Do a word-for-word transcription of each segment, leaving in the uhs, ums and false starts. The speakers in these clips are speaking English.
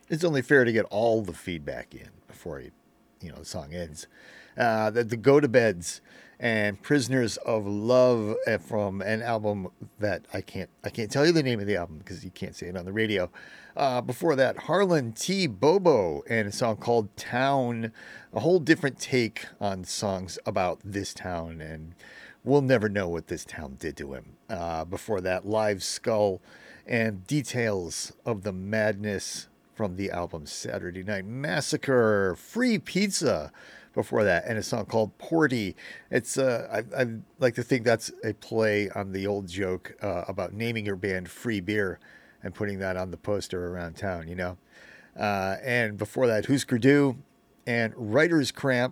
it's only fair to get all the feedback in before you, you know, the song ends. Uh, the, the Go to Beds and Prisoners of Love uh, from an album that I can't I can't tell you the name of the album because you can't say it on the radio. Uh, before that, Harlan T. Bobo and a song called Town, a whole different take on songs about this town, and we'll never know what this town did to him. Uh, before that, Live Skull and Details of the Madness from the album Saturday Night Massacre. Free Pizza before that, and a song called Porty. It's uh, I, I like to think that's a play on the old joke uh, about naming your band Free Beer and putting that on the poster around town, you know. Uh, and before that, Husker Du and Writer's Cramp.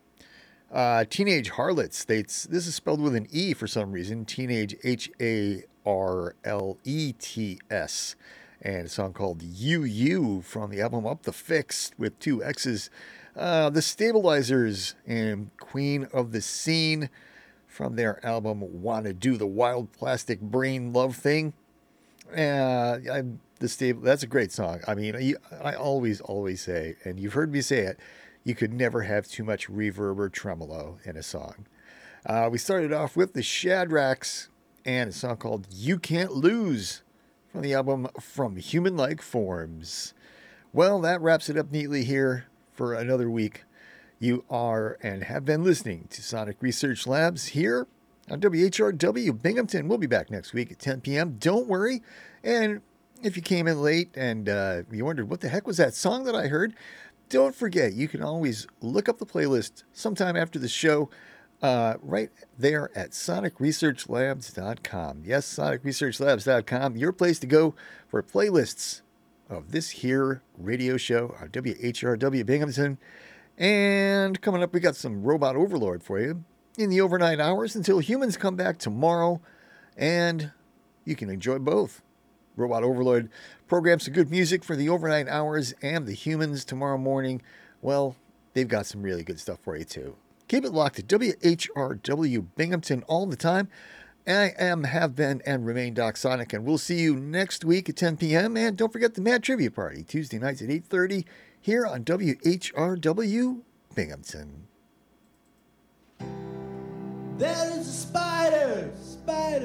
Uh, Teenage Harlots. They, this is spelled with an E for some reason. Teenage H A R L E T S. And a song called You You from the album Up the Fix with two X's. Uh, the Stabilizers and Queen of the Scene from their album Wanna Do the Wild Plastic Brain Love Thing. Uh, I, the stable, that's a great song. I mean, you, I always, always say, and you've heard me say it, you could never have too much reverb or tremolo in a song. Uh, we started off with the Shadracks and a song called You Can't Lose from the album From Human Like Forms. Well, that wraps it up neatly here for another week. You are and have been listening to Sonic Research Labs here on W H R W Binghamton. We'll be back next week at ten p.m. Don't worry. And if you came in late and uh, you wondered what the heck was that song that I heard, don't forget, you can always look up the playlist sometime after the show uh, right there at sonic research labs dot com. Yes, sonic research labs dot com, your place to go for playlists of this here radio show on W H R W Binghamton. And coming up, we got some Robot Overlord for you in the overnight hours until humans come back tomorrow. And you can enjoy both. Robot Overlord programs some good music for the overnight hours and the humans tomorrow morning. Well, they've got some really good stuff for you too. Keep it locked to W H R W Binghamton all the time. I am, have been, and remain Doc Sonic, and we'll see you next week at ten p.m. And don't forget the Mad Trivia Party, Tuesday nights at eight thirty here on W H R W Binghamton. There is a spider, spider.